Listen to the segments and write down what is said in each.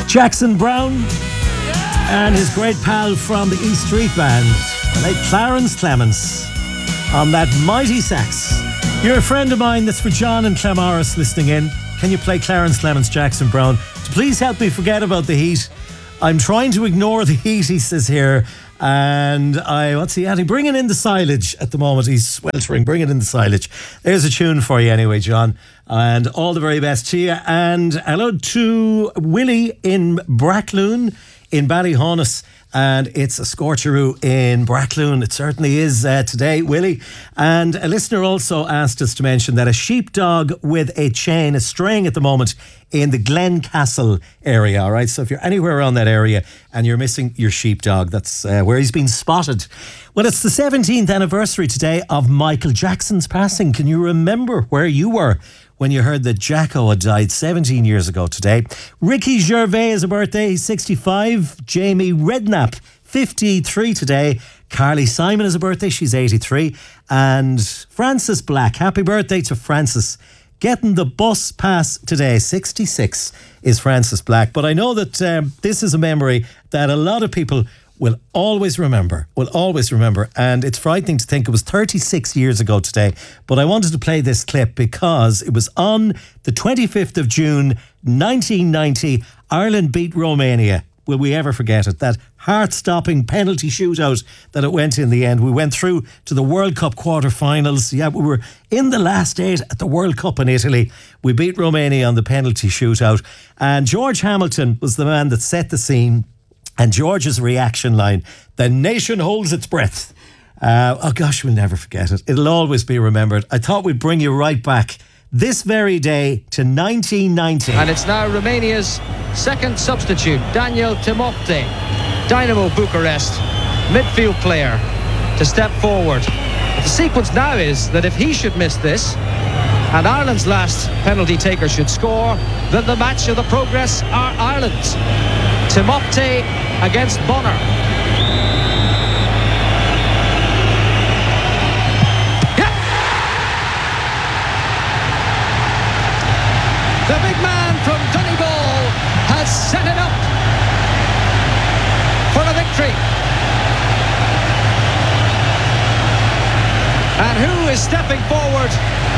Jackson Browne and his great pal from the East Street Band, the late Clarence Clements, on that mighty sax. You're a friend of mine. That's for John and Clemaris listening in. Can you play Clarence Clements, Jackson Browne? Please help me forget about the heat. I'm trying to ignore the heat, he says here. And what's he adding? Bringing in the silage at the moment. He's sweltering. Bringing in the silage. There's a tune for you anyway, John. And all the very best to you. And hello to Willie in Brackloon in Ballyhonus. And it's a scorcheroo in Brackloon. It certainly is today, Willie. And a listener also asked us to mention that a sheepdog with a chain is straying at the moment in the Glencastle area, all right? So if you're anywhere around that area and you're missing your sheepdog, that's where he's been spotted. Well, it's the 17th anniversary today of Michael Jackson's passing. Can you remember where you were when you heard that Jacko had died 17 years ago today? Ricky Gervais is a birthday, he's 65. Jamie Redknapp, 53 today. Carly Simon is a birthday, she's 83. And Francis Black, happy birthday to Francis. Getting the bus pass today, 66 is Francis Black. But I know that this is a memory that a lot of people will always remember. And it's frightening to think it was 36 years ago today. But I wanted to play this clip because it was on the 25th of June, 1990. Ireland beat Romania. Will we ever forget it? That heart-stopping penalty shootout that it went in the end. We went through to the World Cup quarter-finals. Yeah, we were in the last 8 at the World Cup in Italy. We beat Romania on the penalty shootout. And George Hamilton was the man that set the scene. And George's reaction line, "The nation holds its breath." Oh gosh, we'll never forget it. It'll always be remembered. I thought we'd bring you right back this very day to 1990. And it's now Romania's second substitute, Daniel Timofte, Dynamo Bucharest, midfield player, to step forward. But the sequence now is that if he should miss this, and Ireland's last penalty taker should score, then the match of the progress are Ireland's. Timofte against Bonner. Yeah. The big man from Donegal has set it up for a victory. And who is stepping forward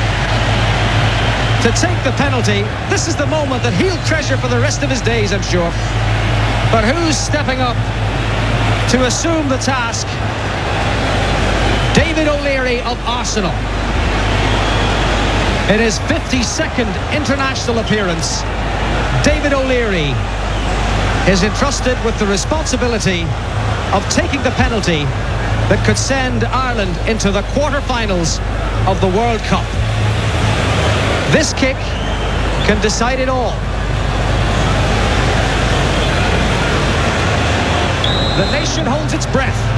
to take the penalty? This is the moment that he'll treasure for the rest of his days, I'm sure. But who's stepping up to assume the task? David O'Leary of Arsenal. In his 52nd international appearance, David O'Leary is entrusted with the responsibility of taking the penalty that could send Ireland into the quarter-finals of the World Cup. This kick can decide it all. The nation holds its breath.